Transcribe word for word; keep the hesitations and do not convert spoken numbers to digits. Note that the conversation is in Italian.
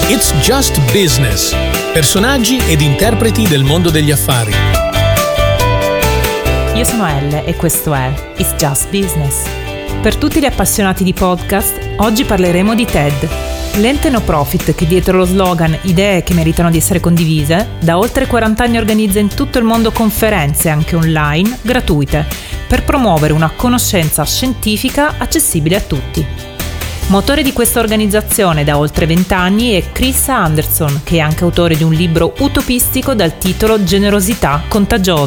It's Just Business. Personaggi ed interpreti del mondo degli affari. Io sono Elle e questo è It's Just Business. Per tutti gli appassionati di podcast, oggi parleremo di TED, l'ente no profit che dietro lo slogan "Idee che meritano di essere condivise", da oltre quaranta anni organizza in tutto il mondo conferenze, anche online, gratuite, per promuovere una conoscenza scientifica accessibile a tutti. Motore di questa organizzazione da oltre venti anni è Chris Anderson, che è anche autore di un libro utopistico dal titolo Generosità contagiosa.